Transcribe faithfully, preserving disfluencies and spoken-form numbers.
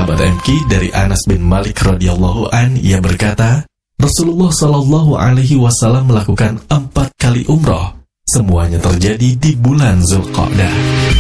sahabat M K dari Anas bin Malik radhiyallahu an, ia berkata, Rasulullah shallallahu alaihi wasallam melakukan empat kali umroh. Semuanya terjadi di bulan Zulqa'dah.